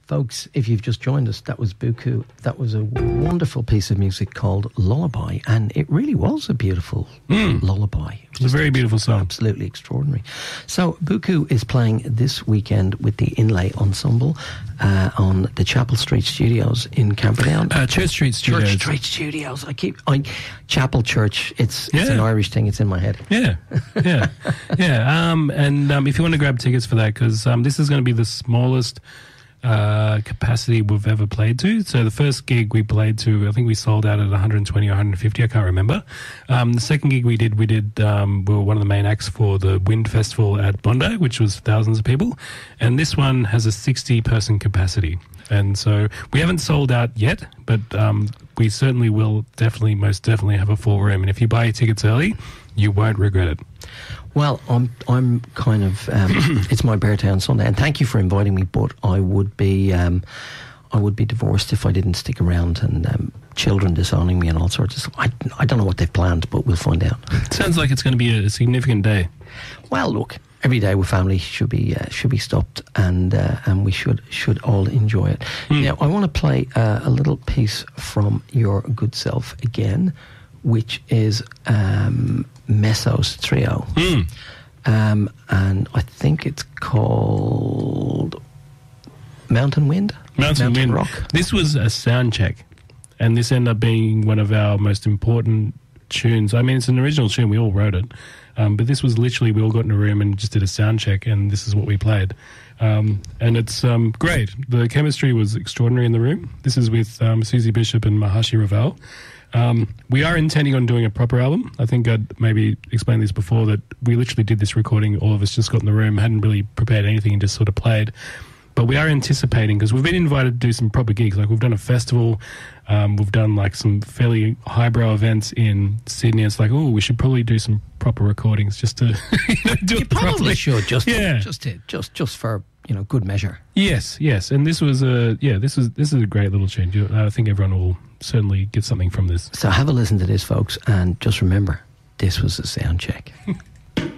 Folks, if you've just joined us, that was Buku. That was a wonderful piece of music called Lullaby, and it really was a beautiful lullaby. It was a very beautiful song. Absolutely extraordinary. So, Buku is playing this weekend with the Inlay Ensemble on the Chapel Street Studios in Camperdown. Church Street Studios. Church Street Studios. Chapel Church. It's an Irish thing. It's in my head. Yeah. And if you want to grab tickets for that, because this is going to be the smallest capacity we've ever played to. So the first gig we played to, I think we sold out at 120 or 150, I can't remember. The second gig we were one of the main acts for the Wind Festival at Bondi, which was thousands of people. And this one has a 60-person capacity. And so we haven't sold out yet, but we certainly will most definitely have a full room. And if you buy your tickets early, you won't regret it. Well, I'm kind of it's my birthday on Sunday, and thank you for inviting me. But I would be divorced if I didn't stick around, and children disowning me and all sorts of stuff. I don't know what they've planned, but we'll find out. Sounds like it's going to be a significant day. Well, look, every day with family should be stopped, and we should all enjoy it. Now, I want to play a little piece from your good self again, which is Meso's Trio. And I think it's called Mountain Wind? Mountain Wind. Rock. This was a sound check, and this ended up being one of our most important tunes. I mean, it's an original tune. We all wrote it. But this was literally, we all got in a room and just did a sound check, and this is what we played. And it's great. The chemistry was extraordinary in the room. This is with Susie Bishop and Maharshi Raval. We are intending on doing a proper album. I think I'd maybe explained this before, that we literally did this recording. All of us just got in the room, hadn't really prepared anything, and just sort of played. But we are anticipating, because we've been invited to do some proper gigs. Like, we've done a festival, we've done like some fairly highbrow events in Sydney. It's like, we should probably do some proper recordings just to do it properly. Probably should, just for good measure. Yes, and this was this is a great little tune. I think everyone will certainly get something from this. So have a listen to this, folks, and just remember, this was a sound check.